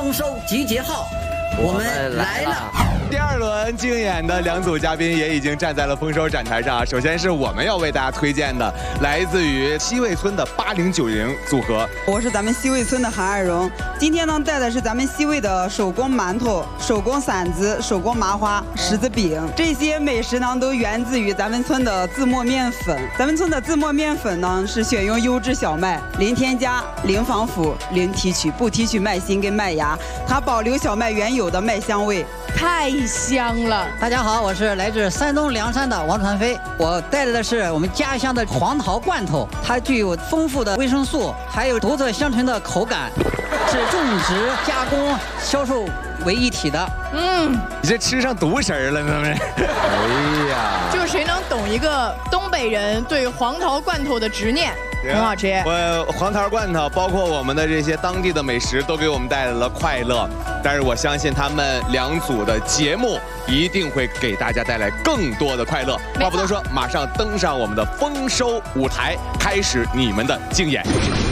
丰收集结号，我们来了。 第二轮竞演的两组嘉宾也已经站在了丰收展台上。首先是我们要为大家推荐的，来自于西魏村的8090组合。 我是咱们西魏村的韩二荣，今天呢带的是咱们西魏的手工馒头、手工馓子、手工麻花、柿子饼。这些美食呢都源自于咱们村的自磨面粉。咱们村的自磨面粉呢是选用优质小麦，零添加、零防腐、零提取，不提取麦芯跟麦芽，它保留小麦原有的麦香味。 太香了！ 大家好，我是来自山东凉山的王传飞，我带来的是我们家乡的黄桃罐头，它具有丰富的维生素，还有独特香醇的口感，是种植、加工、销售为一体的。 你这吃上毒食了，是不是？哎呀， 就是谁能懂一个东北人对黄桃罐头的执念？很好吃。 黄桃罐头，包括我们的这些当地的美食，都给我们带来了快乐。但是我相信他们两组的节目一定会给大家带来更多的快乐。话不多说，马上登上我们的丰收舞台，开始你们的竞演。